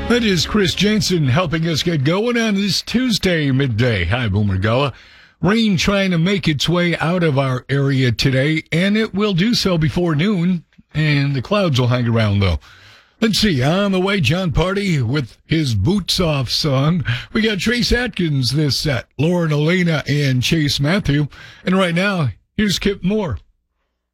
That is Chris Jensen helping us get going on this Tuesday midday. Hi, Boomer Gullah. Rain trying to make its way out of our area today, and it will do so before noon, and the clouds will hang around, though. Let's see, on the way, John Party with his Boots Off song. We got Trace Atkins this set, Lauren Elena and Chase Matthew. And right now, here's Kip Moore.